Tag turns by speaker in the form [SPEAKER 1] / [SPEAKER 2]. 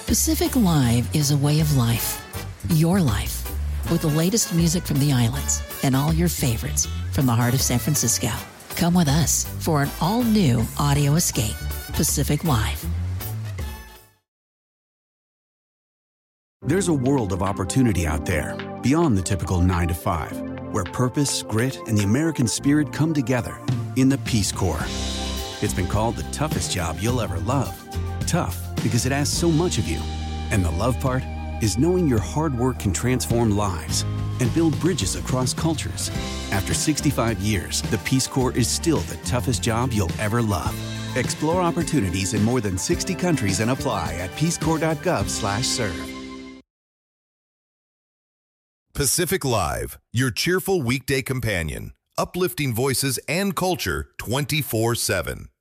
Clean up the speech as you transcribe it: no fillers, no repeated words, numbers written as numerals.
[SPEAKER 1] Pacific Live is a way of life. Your life. With the latest music from the islands and all your favorites from the heart of San Francisco. Come with us for an all-new audio escape. Pacific Live.
[SPEAKER 2] There's a world of opportunity out there beyond the typical 9 to 5, where purpose, grit, and the American spirit come together in the Peace Corps. It's been called the toughest job you'll ever love. Tough because it asks so much of you. And the love part is knowing your hard work can transform lives and build bridges across cultures. After 65 years, the Peace Corps is still the toughest job you'll ever love. Explore opportunities in more than 60 countries and apply at peacecorps.gov/serve.
[SPEAKER 3] Pacific Live, your cheerful weekday companion, uplifting voices and culture 24/7.